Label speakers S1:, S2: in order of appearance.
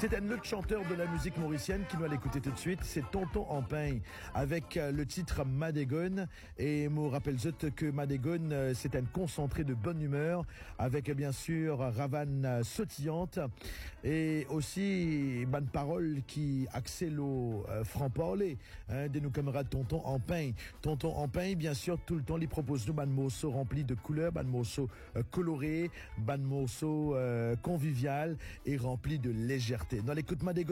S1: C'est un autre chanteur de la musique mauricienne qui nous allons écouter tout de suite. C'est Tonton Empeigne avec le titre Madégone. Et me rappelle que Madégone, c'est un concentré de bonne humeur avec bien sûr Ravane sautillante et aussi bonne parole qui accèle au franc-parler de nos camarades Tonton Empeigne. Tonton Empeigne, bien sûr, tout le temps, il propose nous un morceau rempli de couleurs, un morceau coloré, un morceau convivial et rempli de légèreté. Dans l'écoute Madégone,